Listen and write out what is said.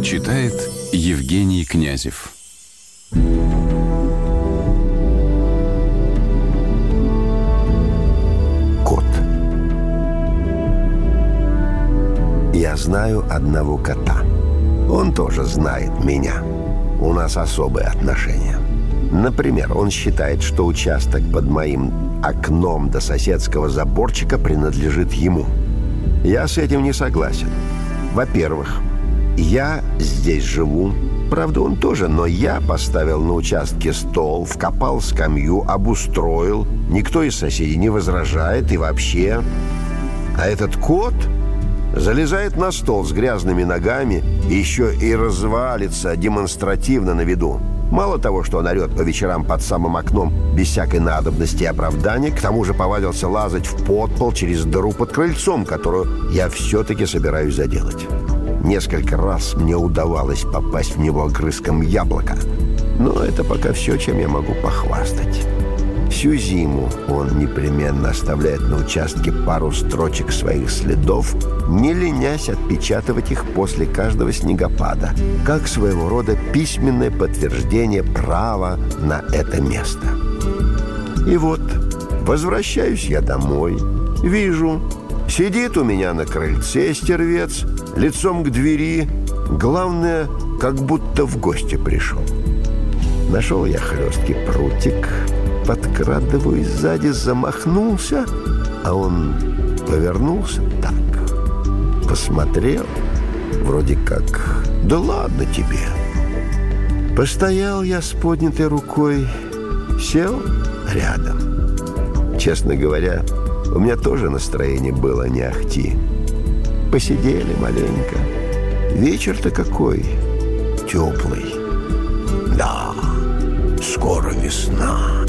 Читает Евгений Князев. Кот. Я знаю одного кота. Он тоже знает меня. У нас особые отношения. Например, он считает, что участок под моим окном до соседского заборчика принадлежит ему. Я с этим не согласен. Во-первых, я здесь живу. Правда, он тоже, но я поставил на участке стол, вкопал скамью, обустроил. Никто из соседей не возражает и вообще. А этот кот залезает на стол с грязными ногами и еще и развалится демонстративно на виду. Мало того, что он орет по вечерам под самым окном без всякой надобности и оправдания, к тому же повадился лазать в подпол через дыру под крыльцом, которую я все-таки собираюсь заделать. Несколько раз мне удавалось попасть в него огрызком яблока. Но это пока все, чем я могу похвастать. Всю зиму он непременно оставляет на участке пару строчек своих следов, не ленясь отпечатывать их после каждого снегопада, как своего рода письменное подтверждение права на это место. И вот, возвращаюсь я домой, вижу, сидит у меня на крыльце стервец, лицом к двери, главное, как будто в гости пришел. Нашел я хлесткий прутик, подкрадываюсь сзади, замахнулся, а он повернулся так, посмотрел, вроде как «да ладно тебе». Постоял я с поднятой рукой, сел рядом. Честно говоря, у меня тоже настроение было не ахти. Посидели маленько. Вечер-то какой теплый. Да, скоро весна.